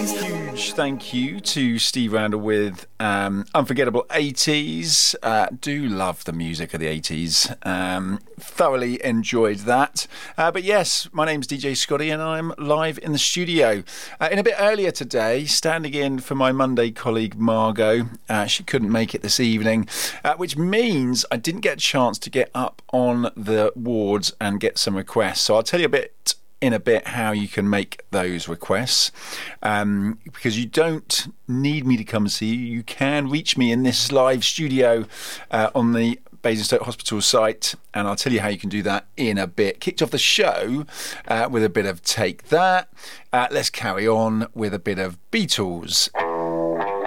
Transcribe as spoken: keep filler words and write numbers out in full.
Huge thank you to Steve Randall with um, Unforgettable eighties. Uh, do love the music of the eighties. Um, thoroughly enjoyed that. Uh, but yes, my name's D J Scotty and I'm live in the studio. Uh, in a bit earlier today, standing in for my Monday colleague Margot. Uh, she couldn't make it this evening, uh, which means I didn't get a chance to get up on the wards and get some requests. So I'll tell you a bit in a bit how you can make those requests, um, because you don't need me to come see you. You can reach me in this live studio uh, on the Basingstoke Hospital site, and I'll tell you how you can do that in a bit. Kicked off the show uh, with a bit of Take That. Uh, let's carry on with a bit of Beatles.